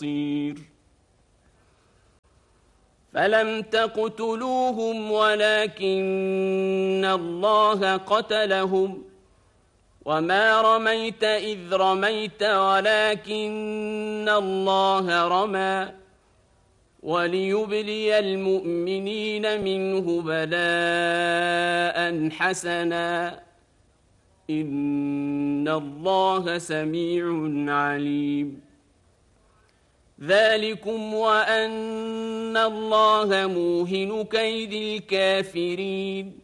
بصير فلم تقتلوهم ولكن الله قتلهم وما رميت إذ رميت ولكن الله رمى وليبلي المؤمنين منه بلاء حسنا إن الله سميع عليم ذلكم وأن الله موهن كيد الكافرين